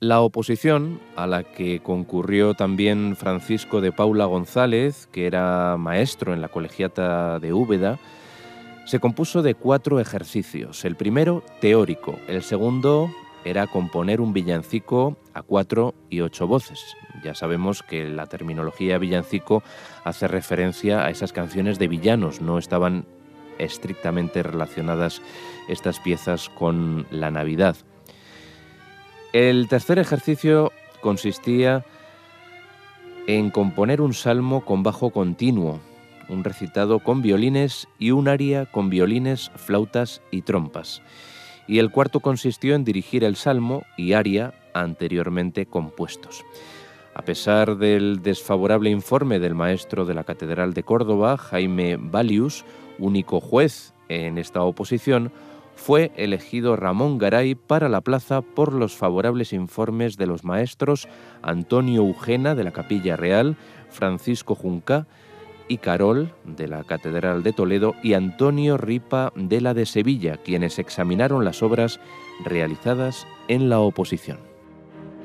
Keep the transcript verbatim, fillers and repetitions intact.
La oposición, a la que concurrió también Francisco de Paula González, que era maestro en la Colegiata de Úbeda, se compuso de cuatro ejercicios. El primero, teórico. El segundo era componer un villancico a cuatro y ocho voces. Ya sabemos que la terminología villancico hace referencia a esas canciones de villanos. No estaban estrictamente relacionadas estas piezas con la Navidad. El tercer ejercicio consistía en componer un salmo con bajo continuo, un recitado con violines y un aria con violines, flautas y trompas. Y el cuarto consistió en dirigir el salmo y aria anteriormente compuestos. A pesar del desfavorable informe del maestro de la Catedral de Córdoba, Jaime Balius, único juez en esta oposición, fue elegido Ramón Garay para la plaza por los favorables informes de los maestros Antonio Eugena de la Capilla Real, Francisco Juncá y Carol de la Catedral de Toledo y Antonio Ripa de la de Sevilla, quienes examinaron las obras realizadas en la oposición.